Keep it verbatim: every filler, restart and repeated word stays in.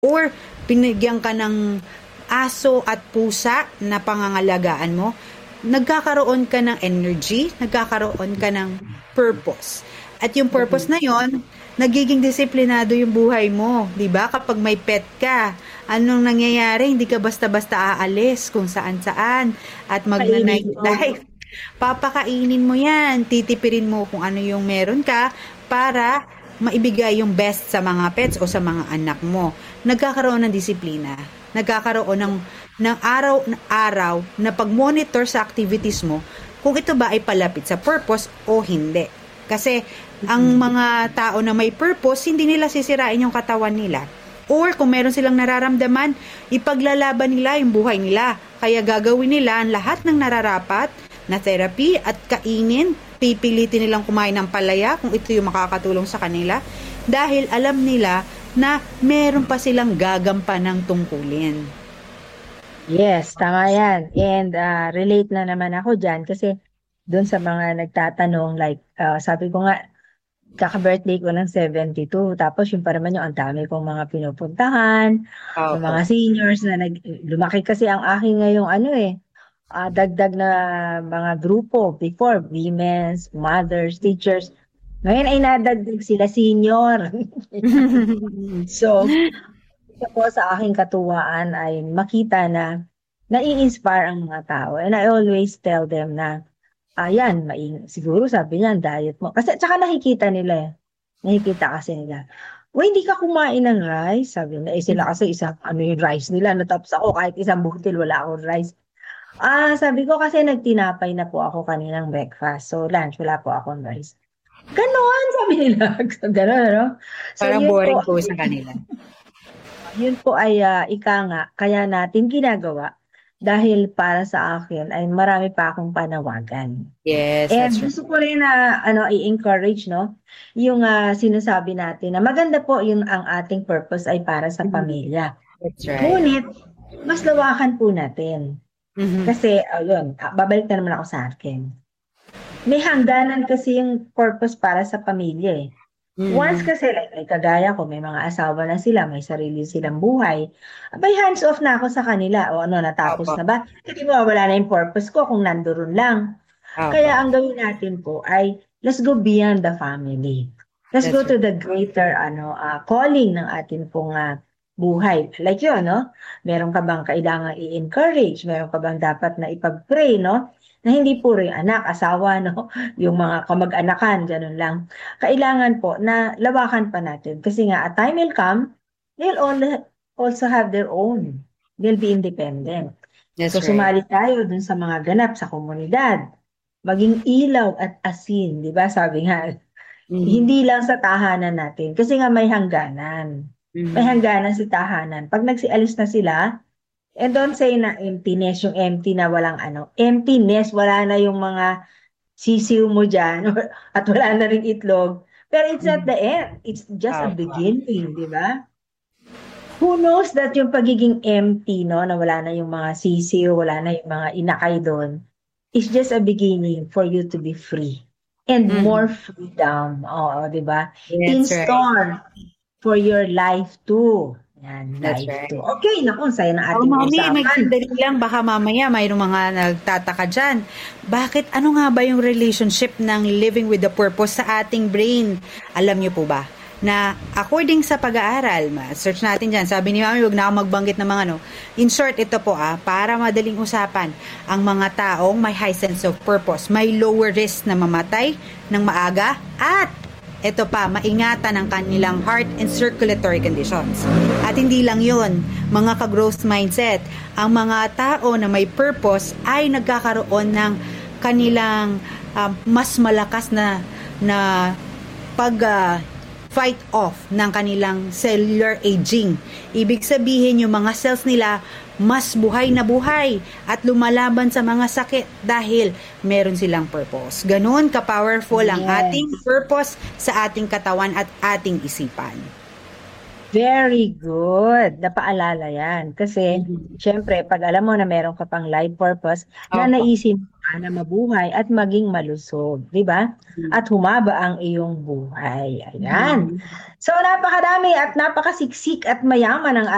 or binigyan ka ng aso at pusa na pangangalagaan mo, nagkakaroon ka ng energy, nagkakaroon ka ng purpose. At yung purpose na yon, nagiging disiplinado yung buhay mo, 'di ba? Kapag may pet ka, anong nangyayari? Hindi ka basta-basta aalis kung saan-saan at magna-night life. Papakainin mo 'yan, titipirin mo kung ano yung meron ka para maibigay yung best sa mga pets o sa mga anak mo. Nagkakaroon ng disiplina, nagkakaroon ng ng araw na araw na pag-monitor sa activities mo kung ito ba ay palapit sa purpose o hindi. Kasi ang mga tao na may purpose, hindi nila sisirain yung katawan nila. Or kung meron silang nararamdaman, ipaglalaban nila yung buhay nila. Kaya gagawin nila ang lahat ng nararapat na therapy at kainin, pipilitin nilang kumain ng palaya kung ito yung makakatulong sa kanila dahil alam nila na meron pa silang gagampanang tungkulin. Yes, tama yan. And uh, relate na naman ako dyan kasi doon sa mga nagtatanong, like, uh, sabi ko nga, kaka-birthday ko ng seventy-two. Tapos yung pa naman yung ang dami kong mga pinupuntahan, Opo. yung mga seniors na nag, lumaki kasi ang aking ngayong ano eh, uh, dagdag na mga grupo before, women's, mothers, teachers. Ngayon ay nadagdag sila senior. So, isa po sa aking katuwaan ay makita na nai-inspire ang mga tao. And I always tell them na, ayan, maing, siguro sabi niya, diet mo. Kasi, tsaka nakikita nila eh. Nakikita kasi nila. O, hindi ka kumain ng rice? Sabi nila, eh sila kasi isang, ano yung rice nila, natapos ako kahit isang butil, wala akong rice. Ah, sabi ko kasi nagtinapay na po ako kaninang breakfast. So, lunch, wala po akong rice. Ganon, sabi nila. Ganon, ano? So, Parang yun boring po, po sa kanila. yun po ay uh, ika nga, kaya natin ginagawa dahil para sa akin ay marami pa akong panawagan. Yes, And that's right. gusto ko rin na ano i-encourage no, yung uh, sinasabi natin na maganda po yung ang ating purpose ay para sa pamilya. That's right. Ngunit mas lawakan po natin. Mhm. Kasi ayun, uh, babalik na naman ako sa akin. May hangganan kasi yung purpose para sa pamilya eh. Mhm. Once kasi, like, like kagaya ko, may mga asawa na sila, may sarili silang buhay, abay hands off na ako sa kanila. O ano, natapos Opo. na ba? Hindi mo, wala na yung purpose ko kung nandoon lang. Opo. Kaya ang gawin natin po ay, let's go beyond the family. Let's That's go to the greater ano uh, calling ng ating pong uh, buhay. Like yun, no? Meron ka bang kailangan i-encourage? Meron ka bang dapat na ipag-pray, no? Na hindi puro yung anak, asawa, no? Yung mga kamag-anakan, ganun lang. Kailangan po na lawakan pa natin. Kasi nga, a time will come, they'll all, also have their own. They'll be independent. That's So, right. sumali tayo dun sa mga ganap sa komunidad. Maging ilaw at asin, di ba? Sabi nga, Mhm. hindi lang sa tahanan natin. Kasi nga may hangganan. Mhm. May hangganan si tahanan. Pag nagsialis na sila, and don't say na emptiness, yung empty na walang ano. Emptiness, wala na yung mga sisiw mo dyan, at wala na rin itlog. Pero it's not the end. It's just a Opo. beginning, di ba? Who knows that yung pagiging empty, no, na wala na yung mga sisiw, wala na yung mga inakay doon, it's just a beginning for you to be free. And Mhm. more freedom. Oo, di ba? In That's right. store for your life too. Yan, That's life right. too. Okay, naku, sa'yo na Oh, ating mami, may usapan. sandali lang. Baka mamaya mayroong mga nagtataka dyan. Bakit, ano nga ba yung relationship ng living with the purpose sa ating brain? Alam niyo po ba? Na according sa pag-aaral, search natin dyan, sabi ni mami, huwag na ako magbanggit ng mga ano. In short, ito po ah, para madaling usapan, ang mga taong may high sense of purpose, may lower risk na mamatay ng maaga at ito pa, maingatan ang kanilang heart and circulatory conditions. At hindi lang yun, mga ka-growth mindset, ang mga tao na may purpose ay nagkakaroon ng kanilang um, mas malakas na, na pag uh, fight off ng kanilang cellular aging. Ibig sabihin, yung mga cells nila mas buhay na buhay at lumalaban sa mga sakit dahil meron silang purpose. Ganun ka-powerful ang Yes. ating purpose sa ating katawan at ating isipan. Very good. Napaalala yan. Kasi, Mhm. syempre, pag alam mo na meron ka pang life purpose, na Opo. naisip ka na mabuhay at maging malusog. Di ba? Mhm. At humaba ang iyong buhay. Ayan. Mhm. So, napakadami at napakasiksik at mayaman ang